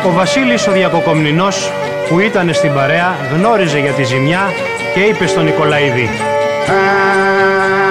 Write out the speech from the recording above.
Ο Βασίλης ο Διακοκομνηνός, που ήταν στην παρέα, γνώριζε για τη ζημιά και είπε στον Νικολαίδη: